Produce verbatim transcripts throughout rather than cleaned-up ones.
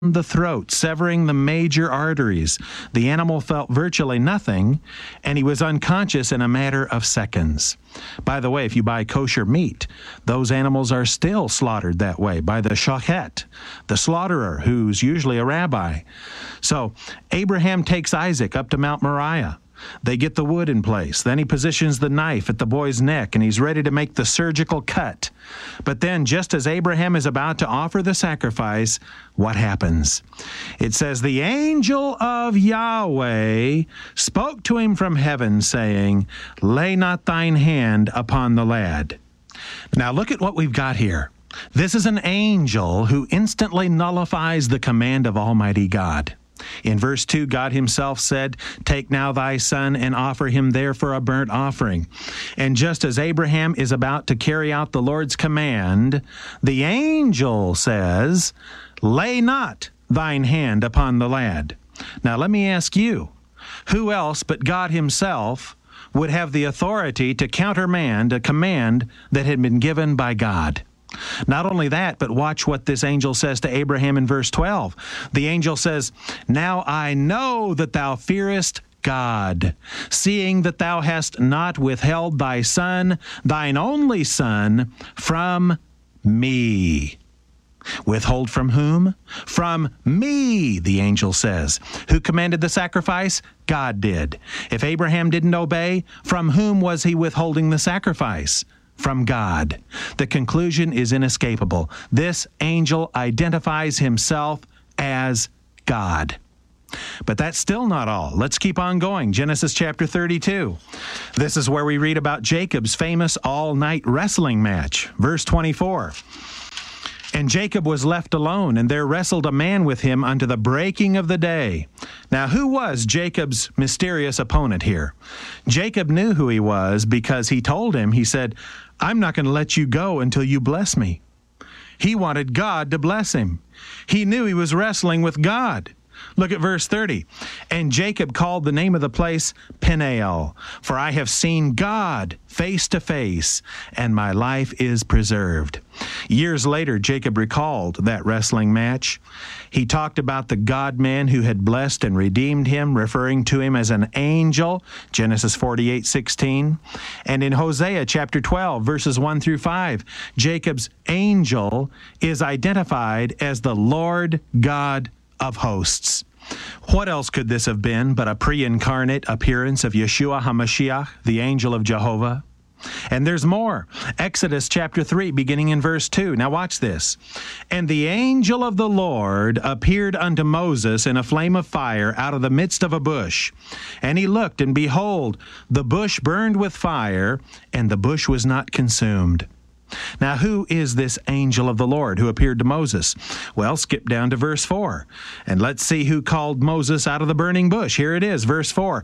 the throat, severing the major arteries. The animal felt virtually nothing, and he was unconscious in a matter of seconds. By the way, if you buy kosher meat, those animals are still slaughtered that way by the shochet, the slaughterer, who's usually a rabbi. So Abraham takes Isaac up to Mount Moriah. They get the wood in place. Then he positions the knife at the boy's neck, and he's ready to make the surgical cut. But then, just as Abraham is about to offer the sacrifice, what happens? It says, the angel of Yahweh spoke to him from heaven, saying, lay not thine hand upon the lad. Now look at what we've got here. This is an angel who instantly nullifies the command of Almighty God. In verse two, God himself said, take now thy son and offer him there for a burnt offering. And just as Abraham is about to carry out the Lord's command, the angel says, lay not thine hand upon the lad. Now let me ask you, who else but God himself would have the authority to countermand a command that had been given by God? Not only that, but watch what this angel says to Abraham in verse twelve. The angel says, now I know that thou fearest God, seeing that thou hast not withheld thy son, thine only son, from me. Withhold from whom? From me, the angel says. Who commanded the sacrifice? God did. If Abraham didn't obey, from whom was he withholding the sacrifice? From God. The conclusion is inescapable. This angel identifies himself as God. But that's still not all. Let's keep on going. Genesis chapter thirty-two. This is where we read about Jacob's famous all-night wrestling match. Verse twenty-four. And Jacob was left alone, and there wrestled a man with him unto the breaking of the day. Now, who was Jacob's mysterious opponent here? Jacob knew who he was because he told him, he said, I'm not going to let you go until you bless me. He wanted God to bless him. He knew he was wrestling with God. Look at verse thirty. And Jacob called the name of the place Peniel, for I have seen God face to face, and my life is preserved. Years later, Jacob recalled that wrestling match. He talked about the God-man who had blessed and redeemed him, referring to him as an angel, Genesis forty-eight sixteen. And in Hosea chapter twelve, verses one through five, Jacob's angel is identified as the Lord God of hosts. What else could this have been but a pre-incarnate appearance of Yeshua HaMashiach, the angel of Jehovah? And there's more. Exodus chapter three, beginning in verse two. Now watch this. And the angel of the Lord appeared unto Moses in a flame of fire out of the midst of a bush. And he looked, and behold, the bush burned with fire, and the bush was not consumed. Now, who is this angel of the Lord who appeared to Moses? Well, skip down to verse four, and let's see who called Moses out of the burning bush. Here it is, verse four.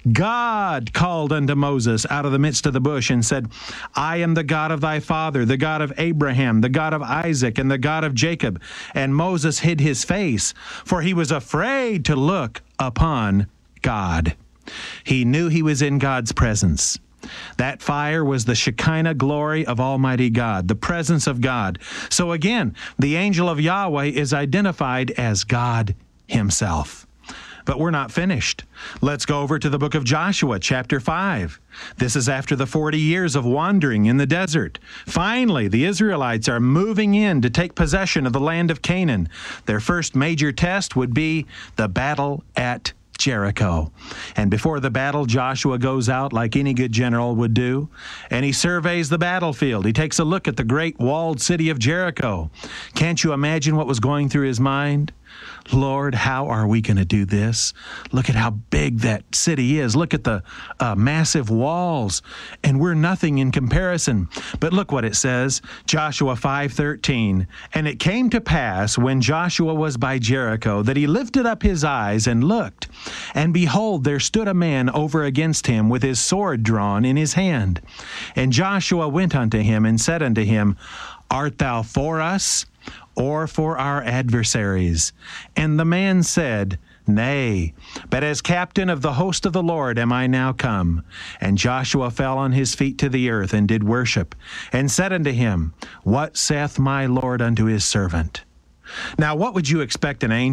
God called unto Moses out of the midst of the bush and said, I am the God of thy father, the God of Abraham, the God of Isaac, and the God of Jacob. And Moses hid his face, for he was afraid to look upon God. He knew he was in God's presence. That fire was the Shekinah glory of Almighty God, the presence of God. So again, the angel of Yahweh is identified as God himself. But we're not finished. Let's go over to the book of Joshua, chapter five. This is after the forty years of wandering in the desert. Finally, the Israelites are moving in to take possession of the land of Canaan. Their first major test would be the battle at Jericho. And before the battle, Joshua goes out like any good general would do, and he surveys the battlefield. He takes a look at the great walled city of Jericho. Can't you imagine what was going through his mind? Lord, how are we going to do this? Look at how big that city is. Look at the uh, massive walls, and we're nothing in comparison. But look what it says, Joshua five thirteen. And it came to pass, when Joshua was by Jericho, that he lifted up his eyes and looked, and behold, there stood a man over against him with his sword drawn in his hand. And Joshua went unto him and said unto him, Art thou for us, or for our adversaries? And the man said, Nay, but as captain of the host of the Lord am I now come. And Joshua fell on his feet to the earth and did worship, and said unto him, What saith my Lord unto his servant? Now, what would you expect an angel